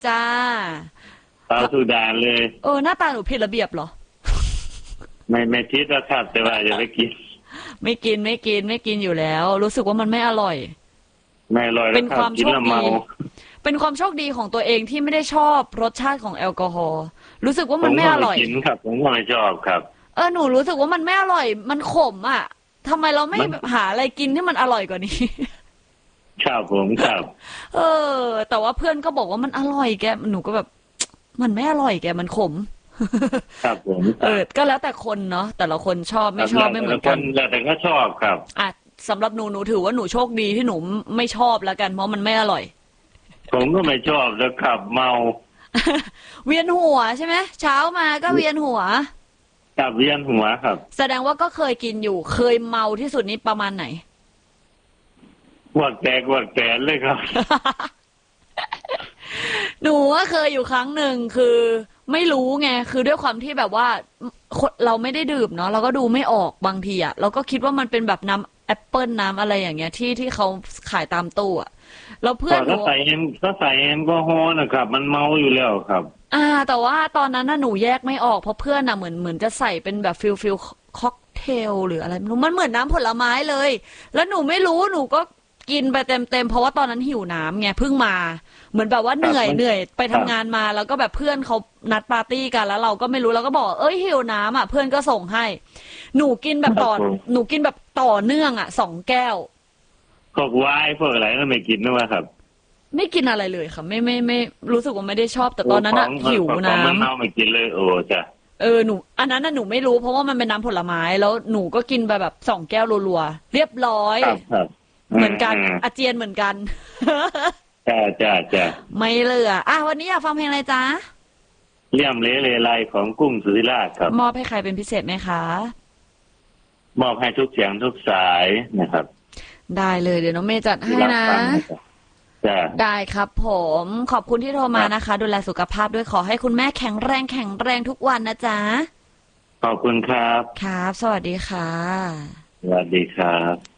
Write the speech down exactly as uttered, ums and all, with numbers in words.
จ้าสาวสุดานเลยเออหน้าตาหนูผิดระเบียบเหรอไม่ไม่คิดว่าครับแต่ว่าจะไปกินไม่กินไม่กินไม่กินอยู่แล้วรู้สึกว่ามันไม่อร่อยไม่อร่อยเป็นความโชคดีเป็นความโชคดีของตัวเองที่ไม่ได้ชอบรสชาติของแอลกอฮอล์รู้สึกว่ามันไม่อร่อยกินครับผมก็ไม่ชอบครับเออหนูรู้สึกว่ามันไม่อร่อยมันขมอ่ะทำไมเราไม่หาอะไรกินที่มันอร่อยกว่านี้ครับผมครับเออแต่ว่าเพื่อนก็บอกว่ามันอร่อยแกหนูก็แบบมันไม่อร่อยแกมันขมครับผมเออก็แล้วแต่คนเนาะแต่ละคนชอบไม่ชอบไม่เหมือนกันแล้วแต่ก็ชอบครับอ่ะสำหรับหนูหนูถือว่าหนูโชคดีที่หนูไม่ชอบแล้วกันเพราะมันไม่อร่อยผมก็ไม่ชอบแล้วครับเมาเวียนหัวใช่ไหมเช้ามาก็เวียนหัวครับเวียนหัวครับแสดงว่าก็เคยกินอยู่เคยเมาที่สุดนี้ประมาณไหนวดแตกวดแตนเลยครับหนูก็เคยอยู่ครั้งหนึ่งคือไม่รู้ไงคือด้วยความที่แบบว่าเราไม่ได้ดื่มเนาะเราก็ดูไม่ออกบางทีอะเราก็คิดว่ามันเป็นแบบน้ำแอปเปิลน้ำอะไรอย่างเงี้ยที่ที่เขาขายตามตู้อะแล้วเพื่อนหนูก็ใส่เอ็มก็ใส่แอลกอฮอล์นะครับมันเมาอยู่แล้วครับอ่าแต่ว่าตอนนั้นน่ะหนูแยกไม่ออกเพราะเพื่อนน่ะเหมือนเหมือนจะใส่เป็นแบบฟิลฟิลค็อกเทลหรืออะไรไม่รู้มันเหมือนน้ำผลไม้เลยแล้วหนูไม่รู้หนูก็กินไปเต็มเต็มเพราะว่าตอนนั้นหิวน้ำไงเพิ่งมาเหมือนแบบว่าเหนื่อยเหนื่อยไปทำงานมาแล้วก็แบบเพื่อนเขานัดปาร์ตี้กันแล้วเราก็ไม่รู้เราก็บอกเอ้ยหิวน้ำอ่ะเพื่อนก็ส่งให้หนูกินแบบต่อหนูกินแบบต่อเนื่องอ่ะสองแก้วพวกไวน์พวกอะไรก็ไม่กินนะวะครับไม่กินอะไรเลยค่ะไม่ไม่ไม่รู้สึกว่าไม่ได้ชอบแต่ตอนนั้นอ่ะหิวน้ำมันเมาไม่กินเลยโอ้จ้ะเออหนูอันนั้นน่ะหนูไม่รู้เพราะว่ามันเป็นน้ำผลไม้แล้วหนูก็กินไปแบบสองแก้วรัวๆเรียบร้อยเหมือนกันอาเจียนเหมือนกันจ้าจ้าจ้าไม่เหลืออ่ะวันนี้อยากฟังเพลงอะไรจ๊ะเลี่ยมเละเลไลของกุ้งสุธิราชครับมอบให้ใครเป็นพิเศษไหมคะมอบให้ทุกเสียงทุกสายนะครับได้เลยเดี๋ยวน้องเมย์จัดให้นะได้ครับผมขอบคุณที่โทรมานะคะดูแลสุขภาพด้วยขอให้คุณแม่แข็งแรงแข็งแรงทุกวันนะจ๊ะขอบคุณครับครับสวัสดีค่ะสวัสดีครับ